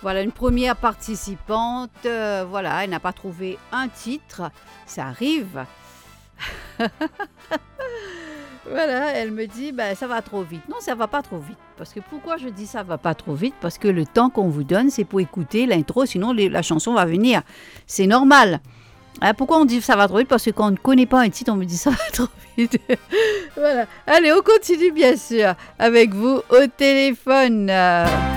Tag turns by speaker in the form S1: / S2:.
S1: Voilà, une première participante, voilà, elle n'a pas trouvé un titre, ça arrive. Voilà, elle me dit, ben, ça va trop vite. Non, ça va pas trop vite. Parce que pourquoi je dis ça va pas trop vite? Parce que le temps qu'on vous donne, c'est pour écouter l'intro, sinon la chanson va venir. C'est normal. Hein, pourquoi on dit ça va trop vite? Parce que quand on ne connaît pas un titre, on me dit ça va trop vite. Voilà. Allez, on continue bien sûr avec vous au téléphone.